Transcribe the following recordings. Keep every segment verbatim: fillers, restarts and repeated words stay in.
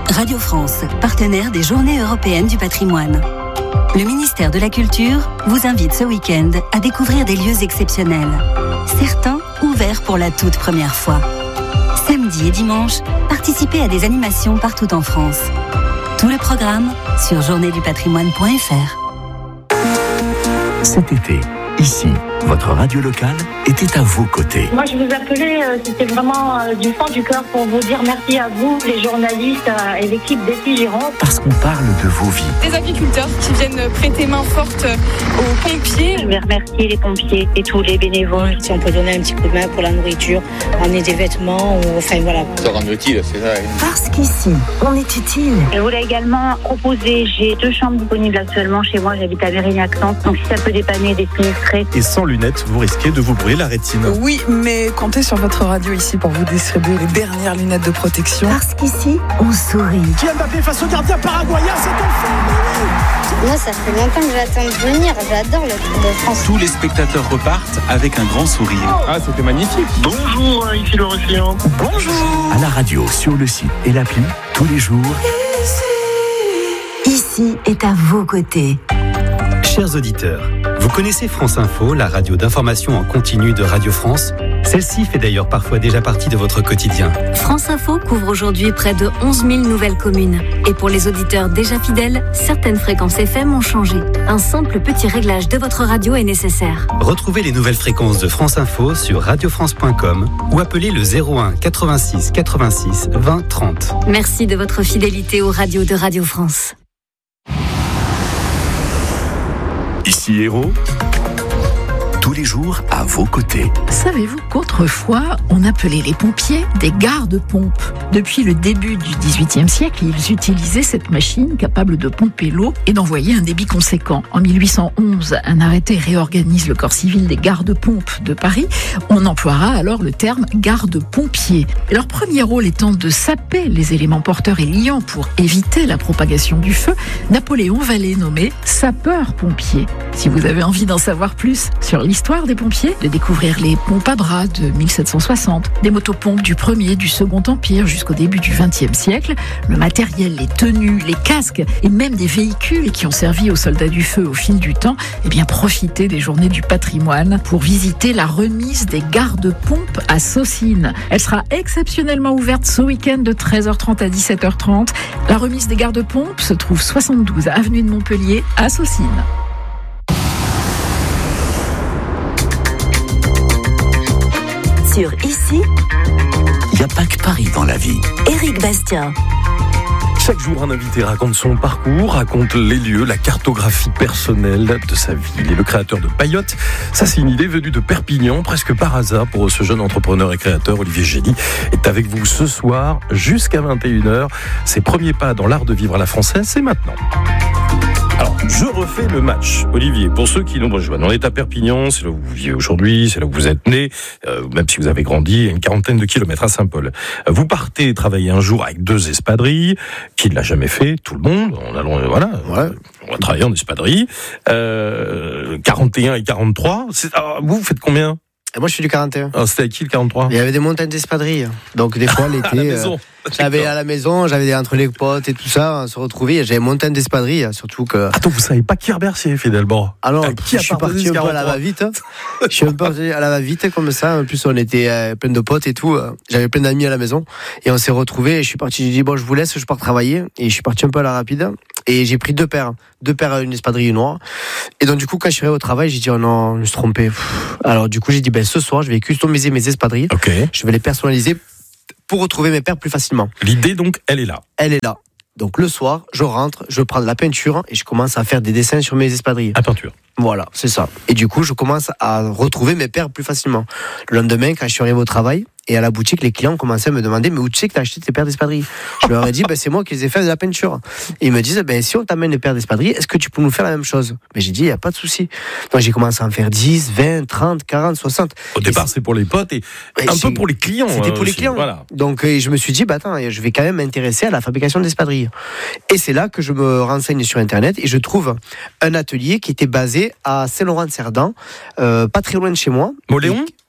Radio France, partenaire des Journées européennes du patrimoine. Le ministère de la Culture vous invite ce week-end à découvrir des lieux exceptionnels. Certains ouverts pour la toute première fois. Samedi et dimanche, participez à des animations partout en France. Tout le programme sur journée du patrimoine point f r. Cet été, ici, votre radio locale était à vos côtés. Moi, je vous appelais, euh, c'était vraiment euh, du fond du cœur pour vous dire merci à vous, les journalistes euh, et l'équipe d'E T I Gironde. Parce qu'on parle de vos vies. Des agriculteurs qui viennent prêter main forte aux pompiers. Je vais remercier les pompiers et tous les bénévoles. Si on peut donner un petit coup de main pour la nourriture, amener des vêtements, ou, enfin voilà. Ça rend utile, c'est ça. Parce qu'ici, on est utile. Je voulais également proposer, j'ai deux chambres disponibles actuellement chez moi, j'habite à Mérignac-Centre, donc si ça peut dépanner des sinistrés. Et sans lunettes, vous risquez de vous brûler la rétine. Oui, mais comptez sur votre radio ici pour vous distribuer les dernières lunettes de protection. Parce qu'ici, on sourit. Kylian Mbappé face au gardien paraguayen, c'est enfin. Moi, ça fait longtemps que j'attends de venir. J'adore le Tour de France. Tous les spectateurs repartent avec un grand sourire. Ah, c'était magnifique. Bonjour, ici le Océan. Bonjour. À la radio, sur le site et l'appli, tous les jours. Ici est à vos côtés. Chers auditeurs, vous connaissez France Info, la radio d'information en continu de Radio France ? Celle-ci fait d'ailleurs parfois déjà partie de votre quotidien. France Info couvre aujourd'hui près de onze mille nouvelles communes. Et pour les auditeurs déjà fidèles, certaines fréquences F M ont changé. Un simple petit réglage de votre radio est nécessaire. Retrouvez les nouvelles fréquences de France Info sur radio france point com ou appelez le zéro un quatre-vingt-six quatre-vingt-six vingt trente. Merci de votre fidélité aux radios de Radio France. Ici Héros, tous les jours à vos côtés. Savez-vous qu'autrefois, on appelait les pompiers des gardes-pompes ? Depuis le début du dix-huitième siècle, ils utilisaient cette machine capable de pomper l'eau et d'envoyer un débit conséquent. En mille huit cent onze, un arrêté réorganise le corps civil des gardes-pompes de Paris. On emploiera alors le terme garde-pompier. Leur premier rôle étant de saper les éléments porteurs et liants pour éviter la propagation du feu, Napoléon va les nommer sapeurs-pompiers. Si vous avez envie d'en savoir plus sur l'histoire des pompiers, de découvrir les pompes à bras de mille sept cent soixante, des motopompes du premier, du second empire jusqu'au début du vingtième siècle, le matériel, les tenues, les casques et même des véhicules qui ont servi aux soldats du feu au fil du temps, eh bien profitez des journées du patrimoine pour visiter la remise des gardes-pompes à Saucines. Elle sera exceptionnellement ouverte ce week-end de treize heures trente à dix-sept heures trente. La remise des gardes-pompes se trouve soixante-douze avenue de Montpellier à Saucines. Sur Ici, il n'y a pas que Paris dans la vie. Éric Bastien. Chaque jour, un invité raconte son parcours, raconte les lieux, la cartographie personnelle de sa ville. Et le créateur de Paillote, ça c'est une idée venue de Perpignan, presque par hasard pour ce jeune entrepreneur et créateur, Olivier Gély, est avec vous ce soir jusqu'à vingt et une heures. Ses premiers pas dans l'art de vivre à la française, c'est maintenant. Alors, je refais le match. Olivier, pour ceux qui l'ont rejoint, on est à Perpignan, c'est là où vous vivez aujourd'hui, c'est là où vous êtes né, euh, même si vous avez grandi à une quarantaine de kilomètres à Saint-Paul. Vous partez travailler un jour avec deux espadrilles. Qui ne l'a jamais fait? Tout le monde. On allons, voilà. Ouais. On va travailler en espadrille. Euh, quarante et un et quarante-trois. C'est, alors, vous, vous faites combien? Et moi, je suis du quarante et un. Ah, c'était avec qui le quarante-trois? Il y avait des montagnes d'espadrilles. Donc, des fois, l'été. à la maison. Euh, j'avais à la maison, j'avais des, entre les potes et tout ça, on se retrouvait. J'avais montagne d'espadrilles, surtout que. Attends, vous savez pas qui Bercier, finalement? Alors, à qui je suis parti un peu à la va-vite. Je suis un peu à la va-vite, comme ça. En plus, on était euh, plein de potes et tout. J'avais plein d'amis à la maison. Et on s'est retrouvés. Et je suis parti, j'ai dit, bon, je vous laisse, je pars travailler. Et je suis parti un peu à la rapide. Et j'ai pris deux paires. Deux paires, une espadrille noire. Et donc, du coup, quand je suis arrivé au travail, j'ai dit, oh non, je me suis trompé. Alors, du coup, j'ai dit, ben, ce soir, je vais customiser mes espadrilles. Okay. Je vais les personnaliser pour retrouver mes paires plus facilement. L'idée, donc, elle est là. Elle est là. Donc, le soir, je rentre, je prends de la peinture et je commence à faire des dessins sur mes espadrilles. À peinture. Voilà, c'est ça. Et du coup, je commence à retrouver mes paires plus facilement. Le lendemain, quand je suis arrivé au travail, et à la boutique, les clients commençaient à me demander, mais où tu sais que tu as acheté tes paires d'espadrilles? Je leur ai dit, ben, c'est moi qui les ai fait de la peinture. Et ils me disent, ben, si on t'amène les paires d'espadrilles, est-ce que tu peux nous faire la même chose? Mais j'ai dit, il n'y a pas de souci. Donc j'ai commencé à en faire dix, vingt, trente, quarante, soixante. Au départ, c'est... c'est pour les potes et, et un peu pour les clients. C'était pour les clients. Voilà. Donc je me suis dit, bah, attends, je vais quand même m'intéresser à la fabrication d'espadrilles. Et c'est là que je me renseigne sur Internet et je trouve un atelier qui était basé à Saint-Laurent-de-Cerdan, euh, pas très loin de chez moi. Moléon?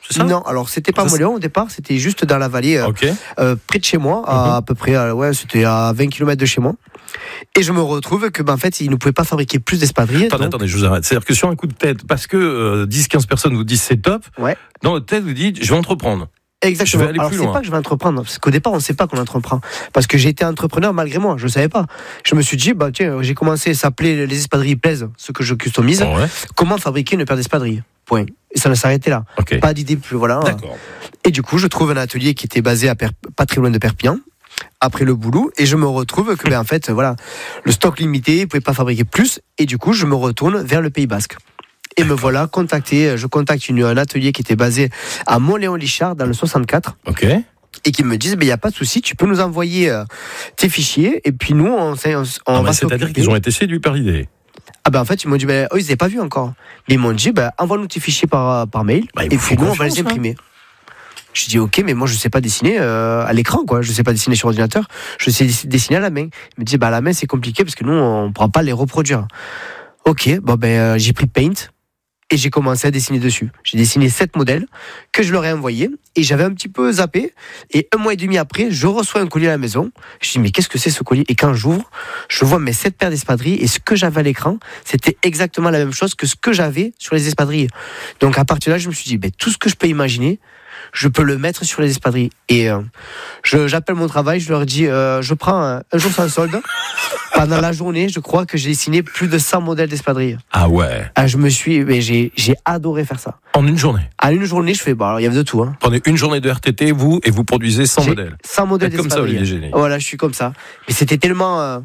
c'est ça ? Non, alors c'était pas à Moléon au départ, c'était juste dans la vallée, euh, okay. euh, près de chez moi, à, mm-hmm. à peu près, euh, ouais, c'était à vingt kilomètres de chez moi. Et je me retrouve que, ben, en fait, ils ne pouvaient pas fabriquer plus d'espadrilles. Attendez, donc... attendez, je vous arrête. C'est-à-dire que sur un coup de tête, parce que euh, dix quinze personnes vous disent c'est top, ouais. dans votre tête, vous dites je vais entreprendre. Exactement. Je vais aller Alors plus c'est loin. pas que je vais entreprendre, parce qu'au départ on ne sait pas qu'on entreprend. Parce que j'ai été entrepreneur malgré moi, je ne savais pas. Je me suis dit, bah tiens, j'ai commencé, ça s'appelait les espadrilles plaisent, ce que je customise. Oh ouais. Comment fabriquer une paire d'espadrilles ? Point. Et ça ne s'arrêtait là. Okay. Pas d'idée plus, voilà. D'accord. Et du coup, je trouve un atelier qui était basé à per... pas très loin de Perpignan. Après le boulot, et je me retrouve que, ben en fait, voilà, le stock limité, ils ne pouvaient pas fabriquer plus, et du coup, je me retourne vers le Pays Basque. Et me voilà contacté, je contacte une, un atelier qui était basé à Mont-Léon-Lichard dans le soixante-quatre. Ok. Et qui me disent, il ben, n'y a pas de souci, tu peux nous envoyer euh, tes fichiers, et puis nous, on, on, on non, va c'est-à-dire qu'ils ont été séduits par l'idée. Ah ben en fait, ils m'ont dit, ben, eux, ils n'avaient pas vu encore. Mais ils m'ont dit, ben, envoie-nous tes fichiers par, par mail, bah, et puis nous, on va les imprimer. Hein. Je dis ok, mais moi je sais pas dessiner euh, à l'écran, quoi. Je sais pas dessiner sur ordinateur. Je sais dessiner à la main. Il me dit bah à la main c'est compliqué parce que nous on pourra pas les reproduire. Ok, bon ben euh, j'ai pris Paint et j'ai commencé à dessiner dessus. J'ai dessiné sept modèles que je leur ai envoyés et j'avais un petit peu zappé. Et un mois et demi après, je reçois un colis à la maison. Je dis mais qu'est-ce que c'est ce colis ? Et quand j'ouvre, je vois mes sept paires d'espadrilles et ce que j'avais à l'écran, c'était exactement la même chose que ce que j'avais sur les espadrilles. Donc à partir de là, je me suis dit ben tout ce que je peux imaginer, je peux le mettre sur les espadrilles. Et euh, je, j'appelle mon travail, je leur dis, euh, je prends un, un jour sans solde. Pendant la journée, je crois que j'ai dessiné plus de cent modèles d'espadrilles. Ah ouais. Ah, je me suis, mais j'ai, j'ai adoré faire ça. En une journée. En une journée, je fais, bon, alors il y avait de tout. Hein. Prenez une journée de R T T, vous, et vous produisez cent j'ai modèles. cent modèles comme d'espadrilles. Comme ça, Olivier Génie. Voilà, je suis comme ça. Mais c'était tellement euh,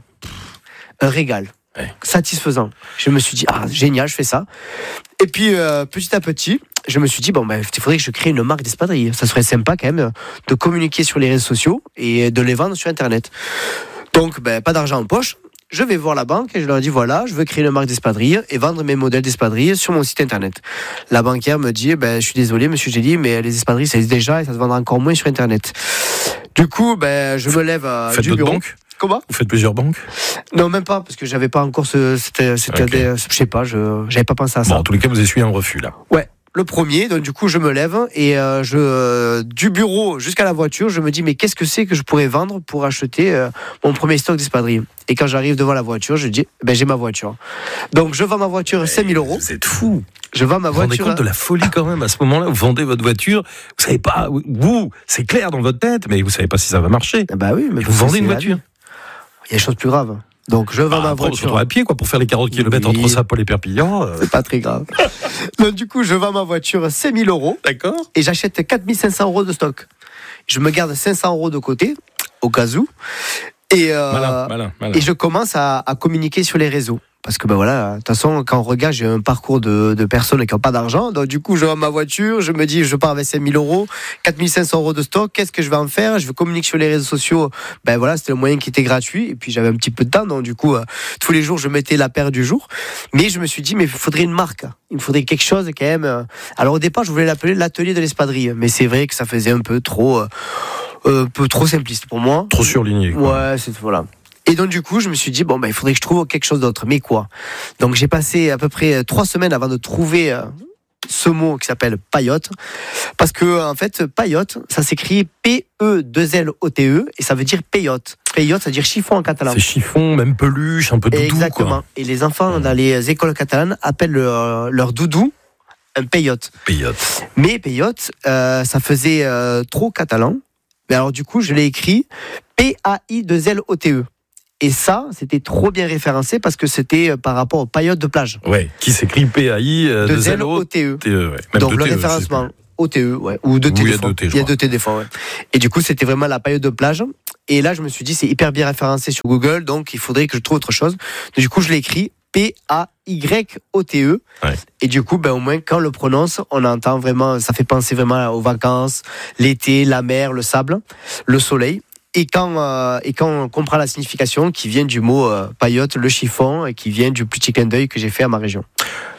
un régal. Ouais. Satisfaisant. Je me suis dit, ah, génial, je fais ça. Et puis, euh, petit à petit, je me suis dit, bon, ben, il faudrait que je crée une marque d'espadrilles. Ça serait sympa quand même de communiquer sur les réseaux sociaux et de les vendre sur Internet. Donc, ben, pas d'argent en poche. Je vais voir la banque et je leur dis, voilà, je veux créer une marque d'espadrilles et vendre mes modèles d'espadrilles sur mon site Internet. La banquière me dit, ben, je suis désolé, monsieur Gély, mais les espadrilles, ça existe déjà et ça se vendra encore moins sur Internet. Du coup, ben, je me lève euh, Faites du bureau. Banque Comment ? Vous faites plusieurs banques ? Non, même pas, parce que j'avais pas encore ce. C'était, c'était okay. des, je sais pas, je, j'avais pas pensé à ça. Bon, en tous les cas, vous essuyez un refus, là. Ouais. Le premier, donc du coup, je me lève et euh, je, euh, du bureau jusqu'à la voiture, je me dis, mais qu'est-ce que c'est que je pourrais vendre pour acheter euh, mon premier stock d'espadrilles ? Et quand j'arrive devant la voiture, je dis, ben, j'ai ma voiture. Donc, je vends ma voiture cinq mille euros. Vous êtes fou. Je vends ma voiture. Vous vous rendez compte de la folie quand même à ce moment-là, vous vendez votre voiture, vous savez pas, vous, c'est clair dans votre tête, mais vous savez pas si ça va marcher. Bah oui, mais vous vendez une voiture. Il y a des choses plus graves. Donc je vends bah, ma voiture. À pied, quoi, pour faire les quarante kilomètres oui. entre Saint-Paul et Perpignan. Euh... C'est pas très grave. Donc du coup, je vends ma voiture cinq mille euros. D'accord. Et j'achète quatre mille cinq cents euros de stock. Je me garde cinq cents euros de côté, au cas où. Et, euh, malin, malin, malin. et je commence à, à communiquer sur les réseaux. Parce que ben voilà, de toute façon, quand on regarde, j'ai un parcours de, de personnes qui n'ont pas d'argent. Donc du coup, je vends ma voiture, je me dis, je pars avec cinq mille euros, quatre mille cinq cents euros de stock. Qu'est-ce que je vais en faire ? Je vais communiquer sur les réseaux sociaux. Ben voilà, c'était le moyen qui était gratuit. Et puis j'avais un petit peu de temps, donc du coup, euh, tous les jours, je mettais la paire du jour. Mais je me suis dit, mais il faudrait une marque. Il me faudrait quelque chose quand même. Alors au départ, je voulais l'appeler l'atelier de l'espadrille, mais c'est vrai que ça faisait un peu trop, euh, un peu trop simpliste pour moi. Trop surligné. Quoi. Ouais, c'est voilà. Et donc du coup, je me suis dit, bon, ben, il faudrait que je trouve quelque chose d'autre. Mais quoi ? Donc j'ai passé à peu près trois semaines avant de trouver euh, ce mot qui s'appelle paillote. Parce que, en fait, paillote, ça s'écrit P E deux L O T E et ça veut dire paillote. Paillote, ça veut dire chiffon en catalan. C'est chiffon, même peluche, un peu doudou. Exactement. Quoi. Et les enfants dans les écoles catalanes appellent leur, leur doudou un paillote. Paillote. Mais paillote, euh, ça faisait euh, trop catalan. Mais alors du coup, je l'ai écrit P A I deux L O T E. Et ça, c'était trop bien référencé parce que c'était par rapport aux paillotes de plage. Ouais, qui s'écrit P A I deux L O T E. Ouais. Donc le référencement O T E, ouais, ou deux T des fois. Il y a deux T des fois, ouais. Et du coup, c'était vraiment la paillote de plage. Et là, je me suis dit, c'est hyper bien référencé sur Google, donc il faudrait que je trouve autre chose. Du coup, je l'ai écrit P A Y O T E. Ouais. Et du coup, ben, au moins, quand on le prononce, on entend vraiment, ça fait penser vraiment aux vacances, l'été, la mer, le sable, le soleil. Et quand, euh, et quand on comprend la signification qui vient du mot euh, paillote, le chiffon, et qui vient du petit clin d'œil que j'ai fait à ma région.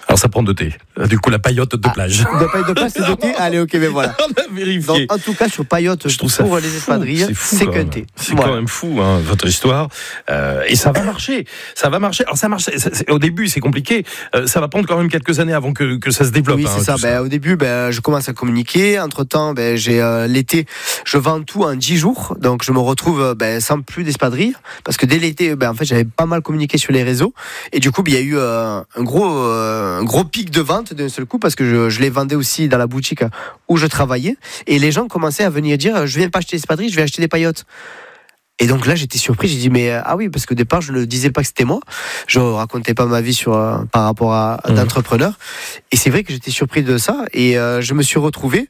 Alors ça prend deux thés. Du coup, la paillote de ah, plage. De paillote de plage, c'est deux thés. Allez, ok, mais voilà. On a vérifié. Donc, en tout cas, sur paillote, je trouve pour les espadrilles, c'est, fou, c'est qu'un thé. C'est voilà. Quand même fou, hein, votre histoire. Euh, et ça va marcher. Ça va marcher. Alors ça marche. C'est, c'est, au début, c'est compliqué. Euh, ça va prendre quand même quelques années avant que, que ça se développe. Oui, c'est hein, ça. Ben, ça. Au début, ben, je commence à communiquer. Entre temps, ben, j'ai euh, l'été, je vends tout en dix jours. Donc je me retrouve ben, sans plus d'espadrilles. Parce que dès l'été, ben, en fait, j'avais pas mal communiqué sur les réseaux. Et du coup, ben, il y a eu euh, un gros, euh, un gros pic de vente d'un seul coup parce que je, je les vendais aussi dans la boutique où je travaillais. Et les gens commençaient à venir dire, je viens pas acheter des espadrilles, je vais acheter des paillotes. Et donc là, j'étais surpris. J'ai dit, mais ah oui, parce qu'au départ, je ne disais pas que c'était moi. Je racontais pas ma vie sur euh, par rapport à, à d'entrepreneur. Et c'est vrai que j'étais surpris de ça. Et euh, je me suis retrouvé.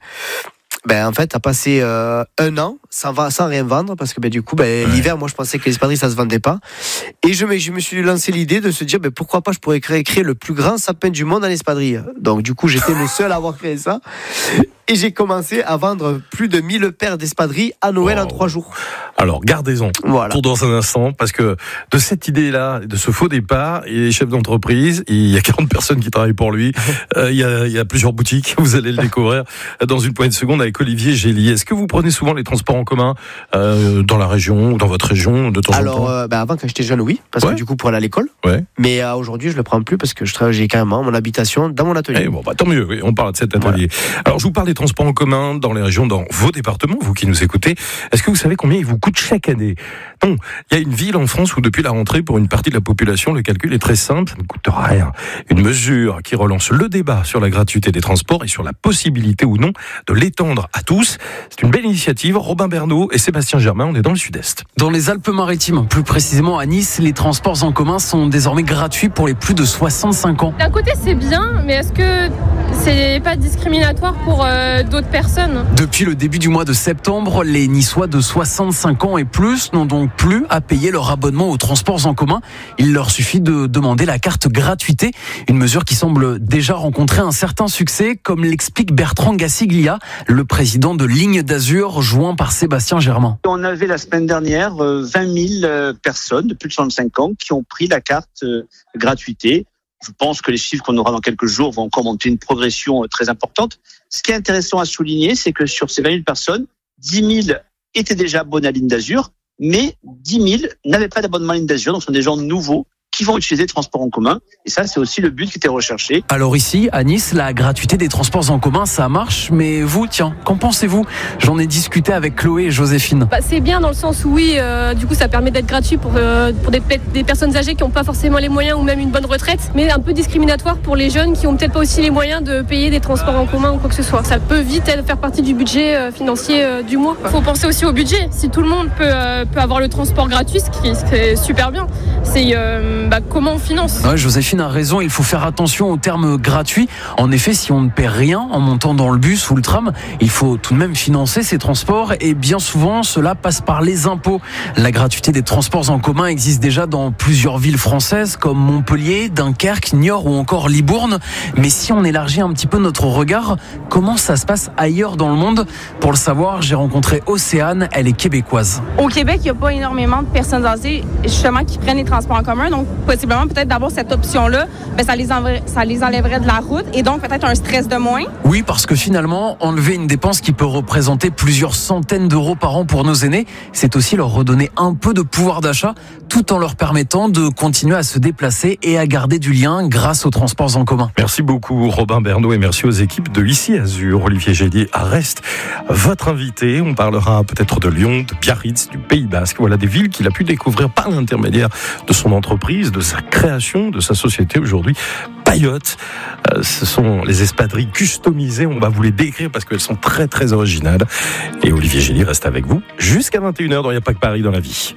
Ben en fait, à passer euh, un an sans, sans rien vendre parce que ben du coup, ben ouais. l'hiver, moi je pensais que les espadrilles ça se vendait pas. Et je me, je me suis lancé l'idée de se dire, ben pourquoi pas, je pourrais créer, créer le plus grand sapin du monde en espadrilles. Donc du coup, j'étais le seul à avoir créé ça. Et j'ai commencé à vendre plus de mille paires d'espadrilles à Noël wow. en trois jours. Alors, gardez-en voilà. pour dans un instant, parce que de cette idée-là, de ce faux départ, il est chef d'entreprise, il y a quarante personnes qui travaillent pour lui, euh, il, y a, il y a plusieurs boutiques, vous allez le découvrir dans une poignée de secondes avec Olivier Gély. Est-ce que vous prenez souvent les transports en commun euh, dans la région ou dans votre région de temps Alors, en temps euh, bah avant, quand j'étais jeune, oui, parce ouais. que du coup, pour aller à l'école. Ouais. Mais euh, aujourd'hui, je le prends plus parce que je travaille, j'ai carrément mon habitation dans mon atelier. Eh bon, bah, tant mieux, oui, on parle de cet atelier. Voilà. Alors, je vous parle des transports en commun dans les régions, dans vos départements, vous qui nous écoutez. Est-ce que vous savez combien ils vous coûtent chaque année ? Non, il y a une ville en France où depuis la rentrée, pour une partie de la population, le calcul est très simple, ça ne coûte rien. Une mesure qui relance le débat sur la gratuité des transports et sur la possibilité ou non de l'étendre à tous. C'est une belle initiative. Robin Bernot et Sébastien Germain, on est dans le sud-est. Dans les Alpes-Maritimes, plus précisément à Nice, les transports en commun sont désormais gratuits pour les plus de soixante-cinq ans. D'un côté, c'est bien, mais est-ce que c'est pas discriminatoire pour euh, d'autres personnes ? Depuis le début du mois de septembre, les Niçois de soixante-cinq ans et plus n'ont donc plus à payer leur abonnement aux transports en commun. Il leur suffit de demander la carte gratuité, une mesure qui semble déjà rencontrer un certain succès, comme l'explique Bertrand Gassiglia, le président de Ligne d'Azur, joint par Sébastien Germain. On avait la semaine dernière vingt mille personnes de plus de soixante-cinq ans qui ont pris la carte gratuité. Je pense que les chiffres qu'on aura dans quelques jours vont encore monter une progression très importante. Ce qui est intéressant à souligner, c'est que sur ces vingt mille personnes, dix mille étaient déjà abonnés à Ligne d'Azur, mais dix mille n'avaient pas d'abonnement à Ligne d'Azur, donc ce sont des gens nouveaux qui vont utiliser les transports en commun. Et ça, c'est aussi le but qui était recherché. Alors ici, à Nice, la gratuité des transports en commun, ça marche. Mais vous, tiens, qu'en pensez-vous ? J'en ai discuté avec Chloé et Joséphine. Bah, c'est bien dans le sens où, oui, euh, du coup, ça permet d'être gratuit pour, euh, pour des, des personnes âgées qui n'ont pas forcément les moyens ou même une bonne retraite, mais un peu discriminatoire pour les jeunes qui n'ont peut-être pas aussi les moyens de payer des transports en commun ou quoi que ce soit. Ça peut vite faire partie du budget euh, financier euh, du mois. Il faut penser aussi au budget. Si tout le monde peut, euh, peut avoir le transport gratuit, ce qui est super bien, c'est euh, bah, comment on finance. Ouais, Joséphine a raison, il faut faire attention au terme gratuit. En effet, si on ne paie rien en montant dans le bus ou le tram, il faut tout de même financer ces transports et bien souvent, cela passe par les impôts. La gratuité des transports en commun existe déjà dans plusieurs villes françaises comme Montpellier, Dunkerque, Niort ou encore Libourne. Mais si on élargit un petit peu notre regard, comment ça se passe ailleurs dans le monde ? Pour le savoir, j'ai rencontré Océane, elle est québécoise. Au Québec, il n'y a pas énormément de personnes âgées justement qui prennent les transports en commun, donc possiblement peut-être d'avoir cette option-là, ben ça, les enverrait, ça les enlèverait de la route et donc peut-être un stress de moins. Oui, parce que finalement, enlever une dépense qui peut représenter plusieurs centaines d'euros par an pour nos aînés, c'est aussi leur redonner un peu de pouvoir d'achat tout en leur permettant de continuer à se déplacer et à garder du lien grâce aux transports en commun. Merci beaucoup Robin Bernot et merci aux équipes de Ici Azur. Olivier Gély reste votre invité. On parlera peut-être de Lyon, de Biarritz, du Pays Basque. Voilà des villes qu'il a pu découvrir par l'intermédiaire de son entreprise, de sa création, de sa société aujourd'hui. Paillote, euh, ce sont les espadrilles customisées. On va vous les décrire parce qu'elles sont très très originales. Et Olivier Gély reste avec vous jusqu'à vingt et une heures dans Il n'y a pas que Paris dans la vie.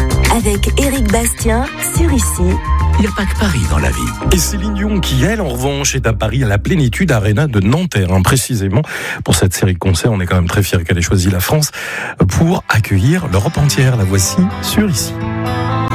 Avec Éric Bastien sur Ici. Il n'y a pas que Paris dans la vie. Et Céline Dion qui, elle, en revanche, est à Paris à la Plénitude Arena de Nanterre. Hein, précisément, pour cette série de concerts, on est quand même très fiers qu'elle ait choisi la France pour accueillir l'Europe entière. La voici sur Ici.